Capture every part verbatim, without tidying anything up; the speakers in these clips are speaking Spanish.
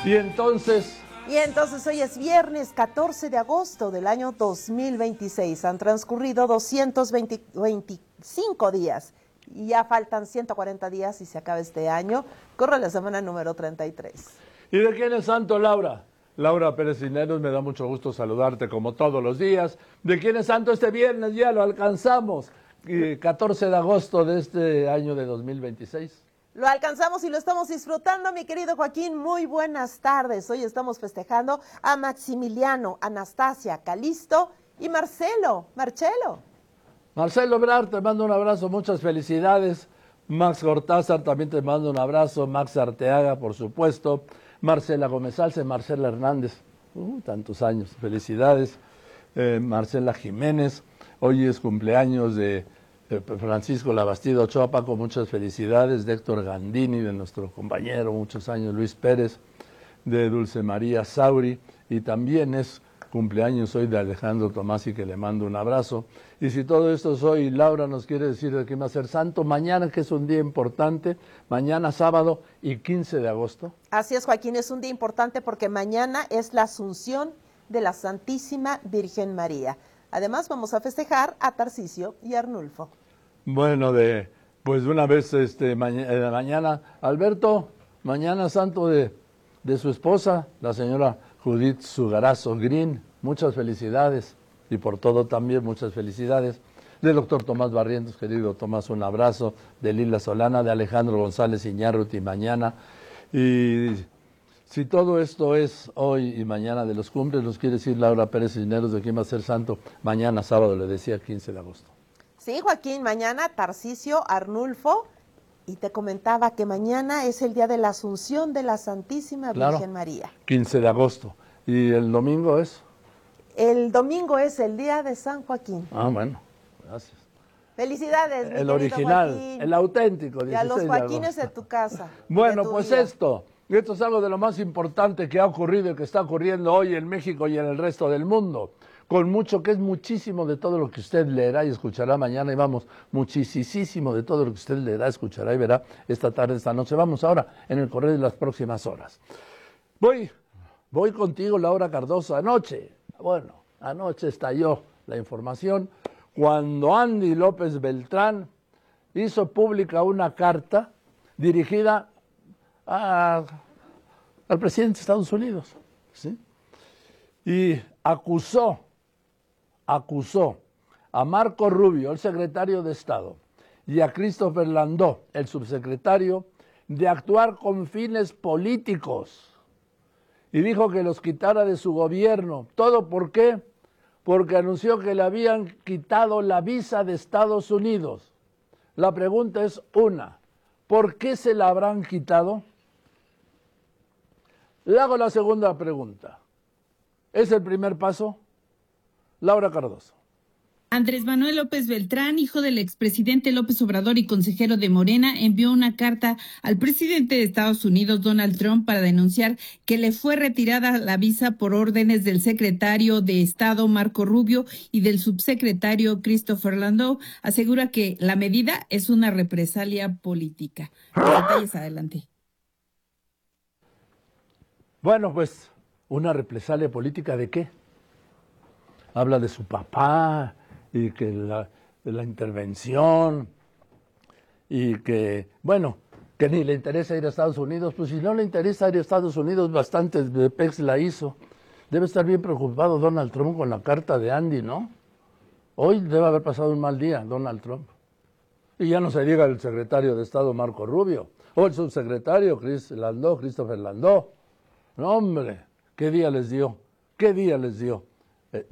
Y entonces... Y entonces hoy es viernes catorce de agosto del año dos mil veintiséis. Han transcurrido doscientos veinticinco días y ya faltan ciento cuarenta días y se acaba este año. Corre la semana número treinta y tres. ¿Y de quién es santo, Laura? Laura Pérez Cisneros, me da mucho gusto saludarte como todos los días. ¿De quién es santo este viernes? Ya lo alcanzamos. catorce de agosto de este año de dos mil veintiséis. Lo alcanzamos y lo estamos disfrutando, mi querido Joaquín. Muy buenas tardes. Hoy estamos festejando a Maximiliano, Anastasia, Calisto y Marcelo. Marcelo. Marcelo Ebrard, te mando un abrazo, muchas felicidades. Max Cortázar, también te mando un abrazo. Max Arteaga, por supuesto. Marcela Gómez Alce, Marcela Hernández. Uh, tantos años, felicidades. Eh, Marcela Jiménez, hoy es cumpleaños de... Francisco Labastida Ochoa, Paco, muchas felicidades, de Héctor Gandini, de nuestro compañero, muchos años, Luis Pérez, de Dulce María Sauri, y también es cumpleaños hoy de Alejandro Tomasi, que le mando un abrazo. Y si todo esto es hoy, Laura nos quiere decir de qué va a ser santo, mañana, que es un día importante, mañana sábado y quince de agosto. Así es, Joaquín, es un día importante porque mañana es la Asunción de la Santísima Virgen María. Además, vamos a festejar a Tarcisio y Arnulfo. Bueno, de pues de una vez este mañana, eh, mañana Alberto, mañana santo de, de su esposa, la señora Judith Sugarazo Green. Muchas felicidades y por todo también muchas felicidades. Del doctor Tomás Barrientos, querido Tomás, un abrazo. De Lila Solana, de Alejandro González Iñárritu y mañana. Y si todo esto es hoy y mañana de los cumples, nos quiere decir Laura Pérez Cisneros de quién va a ser santo mañana sábado, le decía, quince de agosto. Sí, Joaquín, mañana Tarcisio, Arnulfo, y te comentaba que mañana es el día de la Asunción de la Santísima Virgen Claro, María. quince de agosto. ¿Y el domingo es? El domingo es el día de San Joaquín. Ah, bueno, gracias. Felicidades, mi El querido original, Joaquín. el auténtico. Y a los dieciséis de Joaquines de agosto. tu casa. Bueno, tu pues vida. esto, esto es algo de lo más importante que ha ocurrido y que está ocurriendo hoy en México y en el resto del mundo. Con mucho, que es muchísimo de todo lo que usted leerá y escuchará mañana, y vamos, muchísimo de todo lo que usted leerá, escuchará y verá esta tarde, esta noche. Vamos ahora en el correo de las próximas horas. Voy, voy contigo, Laura Cardoso. Anoche, bueno, anoche estalló la información cuando Andy López Beltrán hizo pública una carta dirigida a, al presidente de Estados Unidos, ¿sí? Y acusó acusó a Marco Rubio, el secretario de Estado, y a Christopher Landó, el subsecretario, de actuar con fines políticos. Y dijo que los quitara de su gobierno. ¿Todo por qué? Porque anunció que le habían quitado la visa de Estados Unidos. La pregunta es una, ¿por qué se la habrán quitado? Le hago la segunda pregunta. ¿Es el primer paso? Laura Cardoso. Andrés Manuel López Beltrán, hijo del expresidente López Obrador y consejero de Morena, envió una carta al presidente de Estados Unidos, Donald Trump, para denunciar que le fue retirada la visa por órdenes del secretario de Estado, Marco Rubio, y del subsecretario Christopher Landau. Asegura que la medida es una represalia política. Los detalles adelante. Bueno, pues, ¿una represalia política de qué? Habla de su papá y que la, de la intervención y que, bueno, que ni le interesa ir a Estados Unidos. Pues si no le interesa ir a Estados Unidos, bastante de Pex la hizo. Debe estar bien preocupado Donald Trump con la carta de Andy, ¿no? Hoy debe haber pasado un mal día Donald Trump. Y ya no se diga el secretario de Estado Marco Rubio o el subsecretario Chris Landó, Christopher Landó. No, hombre, ¿qué día les dio? ¿Qué día les dio? Eh,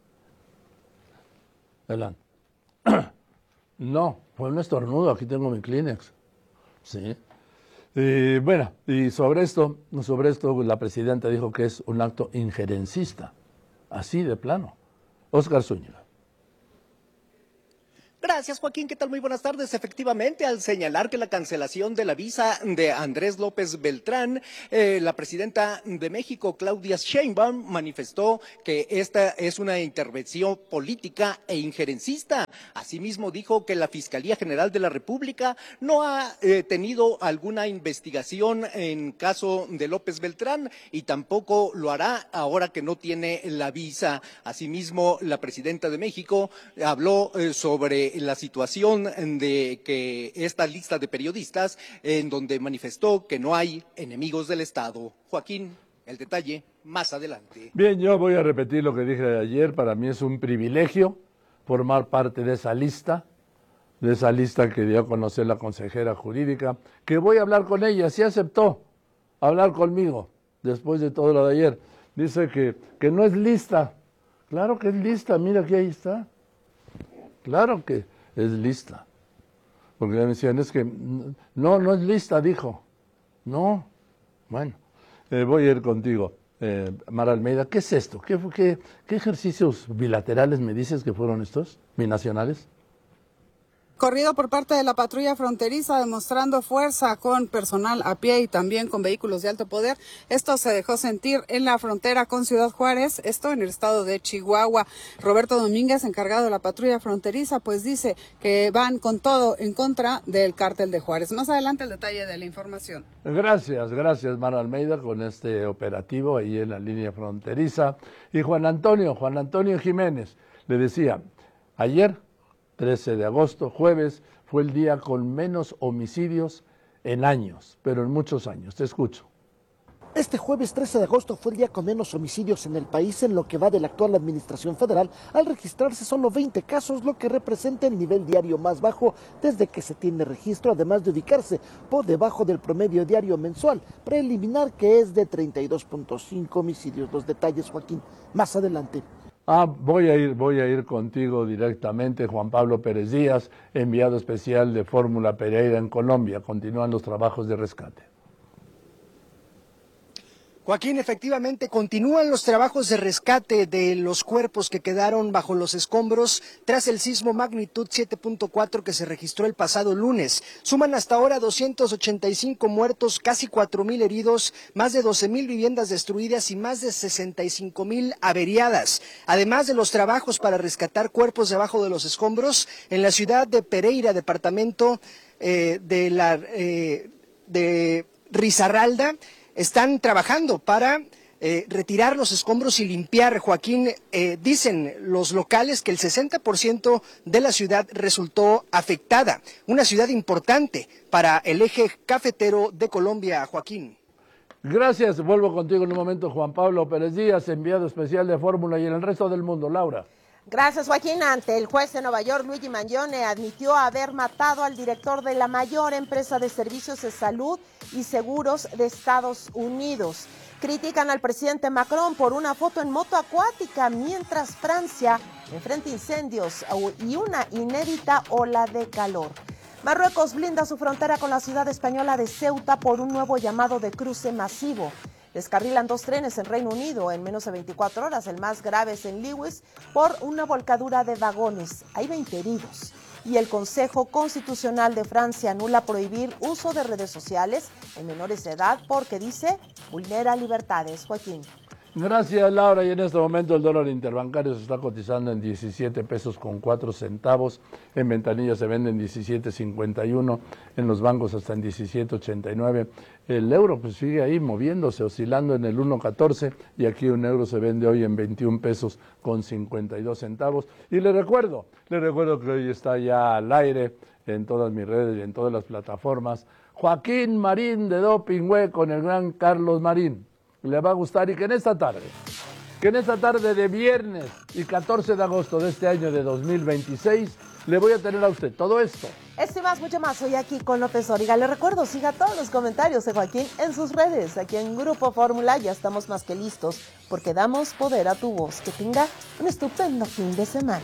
Adelante. No, fue un estornudo, aquí tengo mi Kleenex. Sí. Y bueno, y sobre esto, sobre esto la presidenta dijo que es un acto injerencista, así de plano. Óscar Zúñiga. Gracias, Joaquín. ¿Qué tal? Muy buenas tardes. Efectivamente, al señalar que la cancelación de la visa de Andrés López Beltrán, eh, la presidenta de México, Claudia Sheinbaum, manifestó que esta es una intervención política e injerencista. Asimismo, dijo que la Fiscalía General de la República no ha eh, tenido alguna investigación en caso de López Beltrán y tampoco lo hará ahora que no tiene la visa. Asimismo, la presidenta de México habló eh, sobre la situación de que esta lista de periodistas en donde manifestó que no hay enemigos del Estado. Joaquín, el detalle más adelante. Bien, yo voy a repetir lo que dije ayer. Para mí es un privilegio formar parte de esa lista, de esa lista que dio a conocer la consejera jurídica, que voy a hablar con ella. Sí aceptó hablar conmigo después de todo lo de ayer. Dice que, que no es lista. Claro que es lista, mira que ahí está. Claro que es lista. Porque me decían, es que no, no es lista, dijo. No. Bueno, eh, voy a ir contigo, eh, Mara Almeida. ¿Qué es esto? ¿Qué, qué, ¿Qué ejercicios bilaterales me dices que fueron estos, binacionales? Corrido por parte de la patrulla fronteriza demostrando fuerza con personal a pie y también con vehículos de alto poder. Esto se dejó sentir en la frontera con Ciudad Juárez, esto en el estado de Chihuahua. Roberto Domínguez, encargado de la patrulla fronteriza, pues dice que van con todo en contra del cártel de Juárez. Más adelante el detalle de la información. Gracias, gracias Mara Almeida con este operativo ahí en la línea fronteriza. Y Juan Antonio, Juan Antonio Jiménez, le decía, ayer trece de agosto, jueves, fue el día con menos homicidios en años, pero en muchos años. Te escucho. Este jueves trece de agosto fue el día con menos homicidios en el país en lo que va de la actual administración federal, al registrarse solo veinte casos, lo que representa el nivel diario más bajo desde que se tiene registro, además de ubicarse por debajo del promedio diario mensual preliminar, que es de treinta y dos punto cinco homicidios. Los detalles, Joaquín, más adelante. Ah, voy a ir, voy a ir contigo directamente, Juan Pablo Pérez Díaz, enviado especial de Fórmula Pereira en Colombia. Continúan los trabajos de rescate. Joaquín, efectivamente continúan los trabajos de rescate de los cuerpos que quedaron bajo los escombros tras el sismo magnitud siete punto cuatro que se registró el pasado lunes. Suman hasta ahora doscientos ochenta y cinco muertos, casi cuatro mil heridos, más de doce mil viviendas destruidas y más de sesenta y cinco mil averiadas. Además de los trabajos para rescatar cuerpos debajo de los escombros, en la ciudad de Pereira, departamento eh, de la eh, de Risaralda, están trabajando para eh, retirar los escombros y limpiar. Joaquín, eh, dicen los locales que el sesenta por ciento de la ciudad resultó afectada. Una ciudad importante para el eje cafetero de Colombia, Joaquín. Gracias, vuelvo contigo en un momento, Juan Pablo Pérez Díaz, enviado especial de Fórmula y en el resto del mundo. Laura. Gracias, Joaquín. Ante el juez de Nueva York, Luigi Mangione, admitió haber matado al director de la mayor empresa de servicios de salud y seguros de Estados Unidos. Critican al presidente Macron por una foto en moto acuática mientras Francia enfrenta incendios y una inédita ola de calor. Marruecos blinda su frontera con la ciudad española de Ceuta por un nuevo llamado de cruce masivo. Descarrilan dos trenes en Reino Unido en menos de veinticuatro horas. El más grave es en Lewis por una volcadura de vagones. Hay veinte heridos. Y el Consejo Constitucional de Francia anula prohibir uso de redes sociales en menores de edad porque, dice, vulnera libertades. Joaquín. Gracias, Laura. Y en este momento el dólar interbancario se está cotizando en diecisiete pesos con cuatro centavos. En ventanilla se vende en diecisiete cincuenta y uno. En los bancos hasta en diecisiete ochenta y nueve. El euro pues sigue ahí moviéndose, oscilando en el uno catorce. Y aquí un euro se vende hoy en veintiún pesos con cincuenta y dos centavos. Y le recuerdo, le recuerdo que hoy está ya al aire en todas mis redes y en todas las plataformas. Joaquín Marín de Doping Web con el gran Carlos Marín. Le va a gustar y que en esta tarde, que en esta tarde de viernes y catorce de agosto de este año de dos mil veintiséis, le voy a tener a usted todo esto. Esto y más, mucho más, hoy aquí con López Dóriga. Le recuerdo, siga todos los comentarios de Joaquín en sus redes. Aquí en Grupo Fórmula ya estamos más que listos porque damos poder a tu voz. Que tenga un estupendo fin de semana.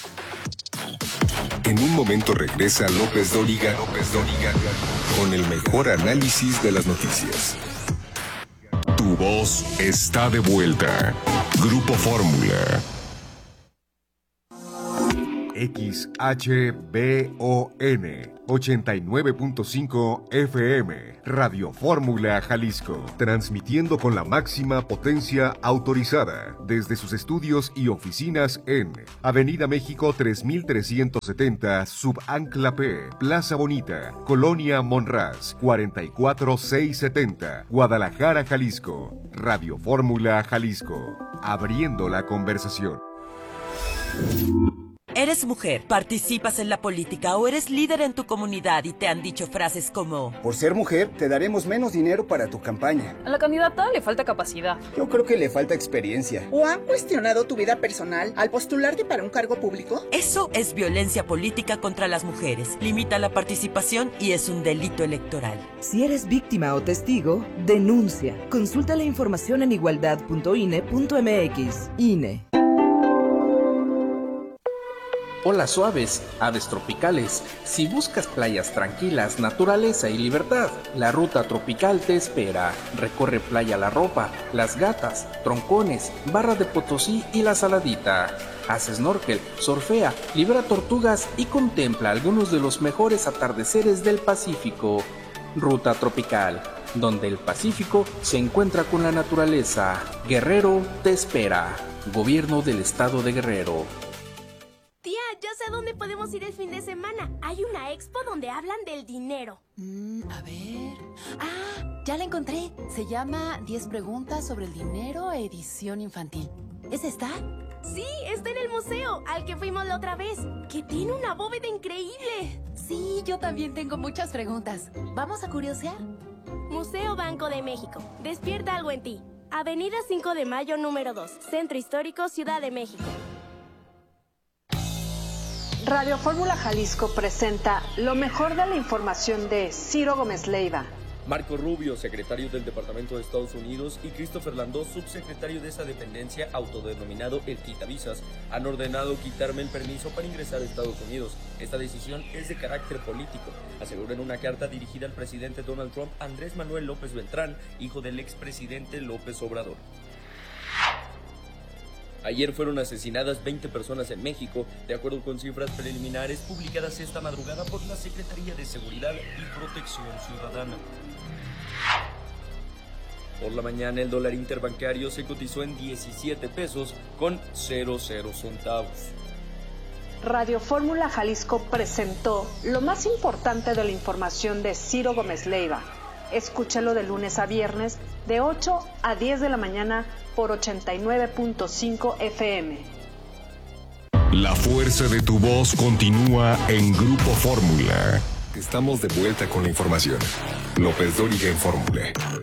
En un momento regresa López Dóriga, López Dóriga, con el mejor análisis de las noticias. Tu voz está de vuelta. Grupo Fórmula. X H B O N ochenta y nueve punto cinco F M, Radio Fórmula Jalisco, transmitiendo con la máxima potencia autorizada desde sus estudios y oficinas en Avenida México tres mil trescientos setenta, Subancla P, Plaza Bonita, Colonia Monraz, cuarenta y cuatro mil seiscientos setenta, Guadalajara, Jalisco. Radio Fórmula Jalisco, abriendo la conversación. ¿Eres mujer, participas en la política o eres líder en tu comunidad y te han dicho frases como: por ser mujer, te daremos menos dinero para tu campaña? A la candidata le falta capacidad. Yo creo que le falta experiencia. ¿O han cuestionado tu vida personal al postularte para un cargo público? Eso es violencia política contra las mujeres. Limita la participación y es un delito electoral. Si eres víctima o testigo, denuncia. Consulta la información en igualdad punto I N E punto M X. I N E. Olas suaves, aves tropicales. Si buscas playas tranquilas, naturaleza y libertad, la ruta tropical te espera. Recorre Playa La Ropa, Las Gatas, Troncones, Barra de Potosí y La Saladita. Haz snorkel, surfea, libera tortugas y contempla algunos de los mejores atardeceres del Pacífico. Ruta tropical, donde el Pacífico se encuentra con la naturaleza. Guerrero te espera. Gobierno del Estado de Guerrero. Tía, ya sé a dónde podemos ir el fin de semana. Hay una expo donde hablan del dinero. Mm, a ver... Ah, ya la encontré. Se llama diez preguntas sobre el dinero, edición infantil. ¿Es esta? Sí, está en el museo, al que fuimos la otra vez, que tiene una bóveda increíble. Sí, yo también tengo muchas preguntas. ¿Vamos a curiosear? Museo Banco de México. Despierta algo en ti. Avenida cinco de Mayo, número dos. Centro Histórico, Ciudad de México. Radio Fórmula Jalisco presenta lo mejor de la información de Ciro Gómez Leiva. Marco Rubio, secretario del Departamento de Estados Unidos, y Christopher Landó, subsecretario de esa dependencia autodenominado el Quitavisas, han ordenado quitarme el permiso para ingresar a Estados Unidos. Esta decisión es de carácter político, aseguró en una carta dirigida al presidente Donald Trump, Andrés Manuel López Beltrán, hijo del expresidente López Obrador. Ayer fueron asesinadas veinte personas en México, de acuerdo con cifras preliminares publicadas esta madrugada por la Secretaría de Seguridad y Protección Ciudadana. Por la mañana el dólar interbancario se cotizó en diecisiete pesos con cero cero centavos. Radio Fórmula Jalisco presentó lo más importante de la información de Ciro Gómez Leiva. Escúchalo de lunes a viernes de ocho a diez de la mañana por ochenta y nueve punto cinco F M. La fuerza de tu voz continúa en Grupo Fórmula. Estamos de vuelta con la información. López Dóriga en Fórmula.